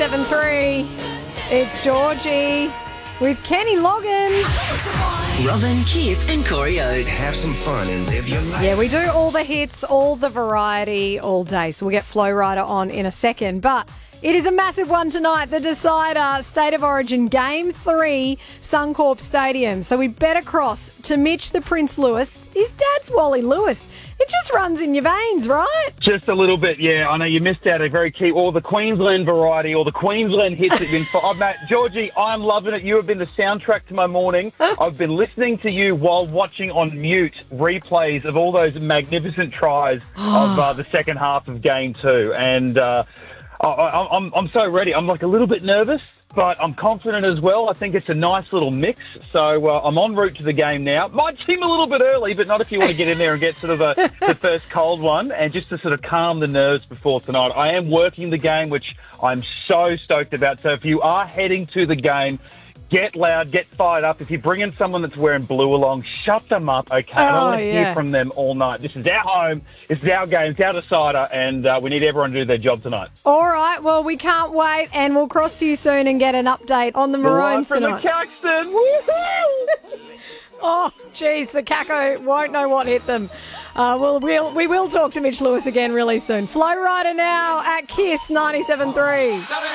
7-3. It's Georgie with Kenny Loggins. Robin, Kip and Corey Oates. Have some fun and live your life. Yeah, we do all the hits, all the variety, all day. So we'll get Flow Rider on in a second. But it is a massive one tonight. The decider, State of Origin, Game 3, Suncorp Stadium. So we better cross to Mitch the Prince Lewis. His dad's Wally Lewis. It just runs in your veins, right? Just a little bit, yeah. I know you missed out a very key, all the Queensland variety, all the Queensland hits that you've been... mate, Georgie, I'm loving it. You have been the soundtrack to my morning. I've been listening to you while watching on mute replays of all those magnificent tries of the second half of Game 2. And I'm so ready. I'm like a little bit nervous, but I'm confident as well. I think it's a nice little mix. So I'm en route to the game now. Might seem a little bit early, but not if you want to get in there and get sort of the first cold one, and just to sort of calm the nerves before tonight. I am working the game, which I'm so stoked about. So if you are heading to the game, get loud, get fired up. If you bring in someone that's wearing blue along, shut them up, okay? I don't want to hear from them all night. This is our home, it's our game, it's our decider, and we need everyone to do their job tonight. All right, well, we can't wait, and we'll cross to you soon and get an update on the Maroons from tonight. the Caxton, woohoo! Oh, geez, the Caco won't know what hit them. We will talk to Mitch Lewis again really soon. Flow Rider now at KISS 97.3.